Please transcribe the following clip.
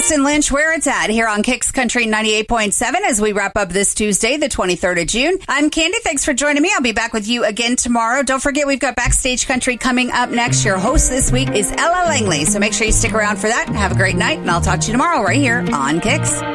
Austin Lynch, where it's at here on Kicks Country 98.7 as we wrap up this Tuesday, the 23rd of June. I'm Candy. Thanks for joining me. I'll be back with you again tomorrow. Don't forget, we've got Backstage Country coming up next. Your host this week is Ella Langley, so make sure you stick around for that. Have a great night, and I'll talk to you tomorrow right here on Kicks.